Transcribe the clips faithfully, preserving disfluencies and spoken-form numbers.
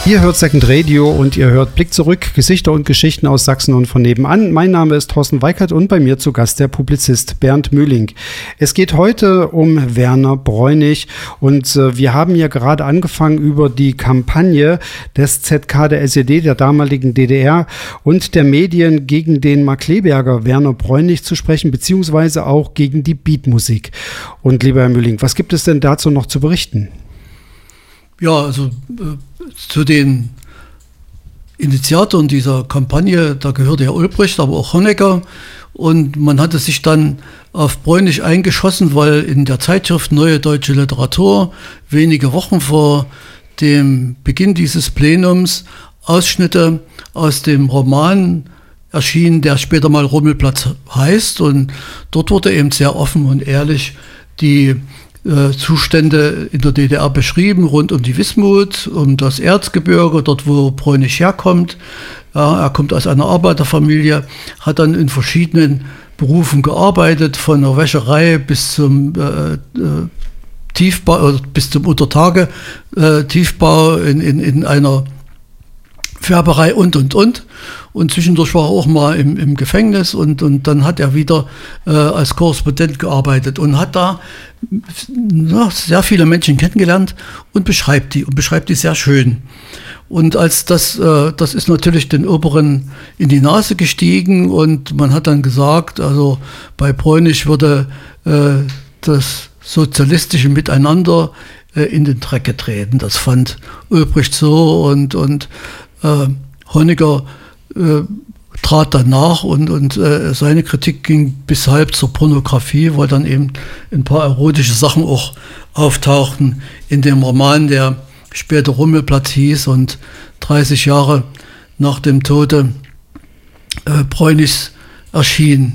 Ihr hört Second Radio und ihr hört Blick zurück, Gesichter und Geschichten aus Sachsen und von nebenan. Mein Name ist Thorsten Weikert und bei mir zu Gast der Publizist Bernd Möhling. Es geht heute um Werner Bräunig und äh, wir haben ja gerade angefangen, über die Kampagne des Z K der S E D, der damaligen D D R und der Medien gegen den Markkleeberger Werner Bräunig zu sprechen, beziehungsweise auch gegen die Beatmusik. Und lieber Herr Möhling, was gibt es denn dazu noch zu berichten? Ja, also äh, zu den Initiatoren dieser Kampagne, da gehörte Herr Ulbricht, aber auch Honecker. Und man hatte sich dann auf Bräunig eingeschossen, weil in der Zeitschrift Neue Deutsche Literatur wenige Wochen vor dem Beginn dieses Plenums Ausschnitte aus dem Roman erschienen, der später mal Rummelplatz heißt. Und dort wurde eben sehr offen und ehrlich die Zustände in der D D R beschrieben, rund um die Wismut, um das Erzgebirge, dort wo Bräunig herkommt. Ja, er kommt aus einer Arbeiterfamilie, hat dann in verschiedenen Berufen gearbeitet, von der Wäscherei bis zum äh, äh, Tiefbau, äh, bis zum Untertage äh, Tiefbau in, in, in einer Färberei und, und, und. Und zwischendurch war er auch mal im, im Gefängnis und, und dann hat er wieder äh, als Korrespondent gearbeitet und hat da ja, sehr viele Menschen kennengelernt und beschreibt die und beschreibt die sehr schön. Und als das, äh, das ist natürlich den Oberen in die Nase gestiegen und man hat dann gesagt, also bei Bräunig würde äh, das sozialistische Miteinander äh, in den Dreck getreten. Das fand Ulbricht so und, und äh, Honecker äh, trat dann nach und, und äh, seine Kritik ging bis halb zur Pornografie, weil dann eben ein paar erotische Sachen auch auftauchten in dem Roman, der später Rummelplatz hieß und dreißig Jahre nach dem Tode äh, Bräunigs erschien.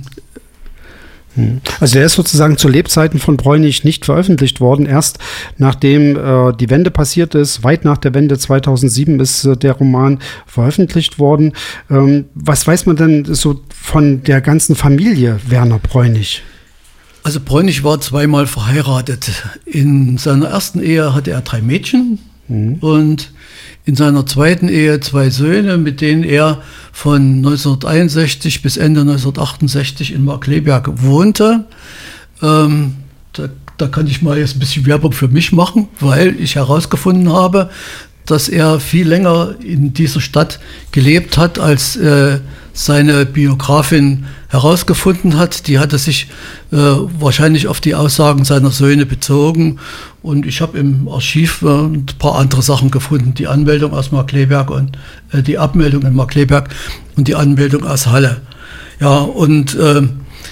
Also der ist sozusagen zu Lebzeiten von Bräunig nicht veröffentlicht worden. Erst nachdem äh, die Wende passiert ist, weit nach der Wende zweitausendsieben ist äh, der Roman veröffentlicht worden. Ähm, was weiß man denn so von der ganzen Familie Werner Bräunig? Also Bräunig war zweimal verheiratet. In seiner ersten Ehe hatte er drei Mädchen mhm. und in seiner zweiten Ehe zwei Söhne, mit denen er von neunzehnhunderteinundsechzig bis Ende neunzehnhundertachtundsechzig in Markkleeberg wohnte. Ähm, da, da kann ich mal jetzt ein bisschen Werbung für mich machen, weil ich herausgefunden habe, dass er viel länger in dieser Stadt gelebt hat, als äh, seine Biografin herausgefunden hat. Die hatte sich äh, wahrscheinlich auf die Aussagen seiner Söhne bezogen. Und ich habe im Archiv äh, ein paar andere Sachen gefunden. Die Anmeldung aus Markkleeberg und äh, die Abmeldung in Markkleeberg und die Anmeldung aus Halle. Ja, und äh,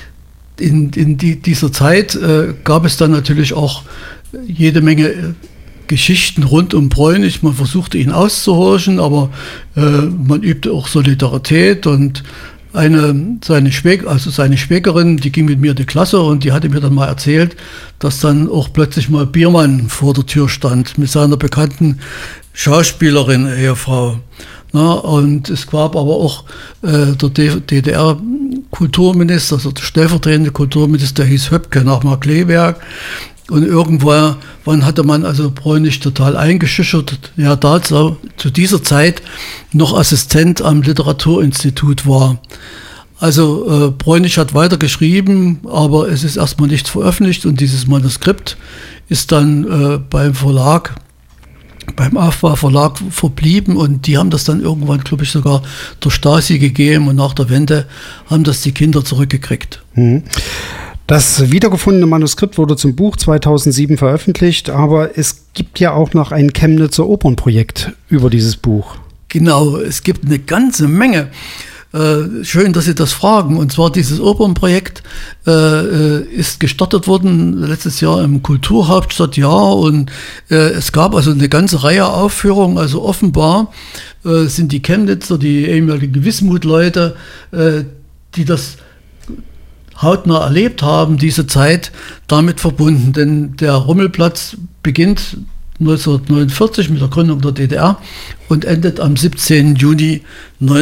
in, in die, dieser Zeit äh, gab es dann natürlich auch jede Menge äh, Geschichten rund um Bräunig. Man versuchte ihn auszuhorchen, aber äh, man übte auch Solidarität und eine, seine Schwäg, also seine Schwägerin, die ging mit mir in die Klasse und die hatte mir dann mal erzählt, dass dann auch plötzlich mal Biermann vor der Tür stand mit seiner bekannten Schauspielerin, Ehefrau. Na, und es gab aber auch äh, der D D R-Kulturminister, also der stellvertretende Kulturminister, der hieß Höpke nach Markkleeberg. Und irgendwann wann hatte man also Bräunig total eingeschüchtert, ja, da zu, zu dieser Zeit noch Assistent am Literaturinstitut war. Also äh, Bräunig hat weiter geschrieben, aber es ist erstmal nichts veröffentlicht und dieses Manuskript ist dann äh, beim Verlag, beim Aufbau-Verlag verblieben und die haben das dann irgendwann, glaube ich, sogar der Stasi gegeben und nach der Wende haben das die Kinder zurückgekriegt. Mhm. Das wiedergefundene Manuskript wurde zum Buch zweitausendsieben veröffentlicht, aber es gibt ja auch noch ein Chemnitzer Opernprojekt über dieses Buch. Genau, es gibt eine ganze Menge. Äh, schön, dass Sie das fragen. Und zwar dieses Opernprojekt äh, ist gestartet worden letztes Jahr im Kulturhauptstadtjahr und äh, es gab also eine ganze Reihe Aufführungen. Also offenbar äh, sind die Chemnitzer, die ehemaligen Wismut-Leute, äh, die das hautnah erlebt haben, diese Zeit damit verbunden. Denn der Rummelplatz beginnt neunzehnhundertneunundvierzig mit der Gründung der D D R und endet am siebzehnten Juni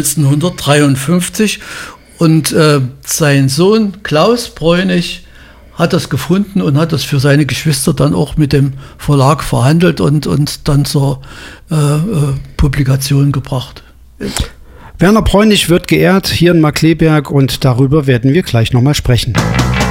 neunzehnhundertdreiundfünfzig. Und äh, sein Sohn Klaus Bräunig hat das gefunden und hat das für seine Geschwister dann auch mit dem Verlag verhandelt und, und dann zur äh, äh, Publikation gebracht. Werner Bräunig wird geehrt hier in Markkleeberg und darüber werden wir gleich nochmal sprechen.